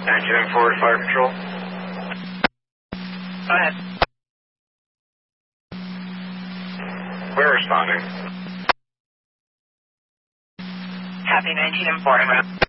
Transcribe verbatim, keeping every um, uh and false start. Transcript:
nineteen M forward, fire patrol. Go ahead. We're responding. Copy nineteen M four, en route.